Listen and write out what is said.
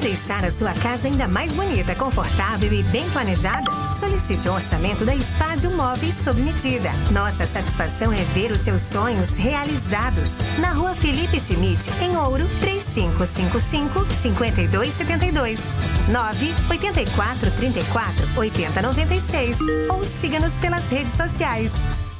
deixar a sua casa ainda mais bonita, confortável e bem planejada? Solicite um orçamento da Espásio Móveis sob medida. Nossa satisfação é ver os seus sonhos realizados. Na Rua Felipe Schmidt, em Ouro, 3555-5272. 98434-8096. Ou siga-nos pelas redes sociais.